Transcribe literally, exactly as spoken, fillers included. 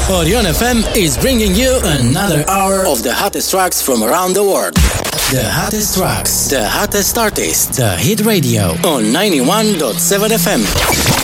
Orion F M is bringing you another hour of the hottest tracks from around the world. The hottest tracks, the hottest artists, the hit radio on ninety-one point seven F M.